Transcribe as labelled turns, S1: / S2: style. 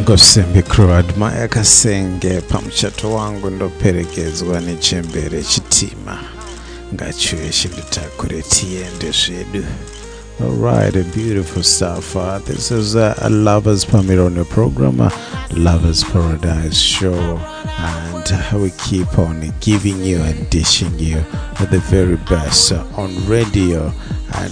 S1: Ngosembe Croad Maya Kasenge pamchato wangu ndoperekezwa nechembere chitima ngachuye chindutakuretiende zvedu. Alright, a beautiful stuff. This is a Lovers Pamirono program, Lovers Paradise show, and we keep on giving you and dishing you the very best on radio. And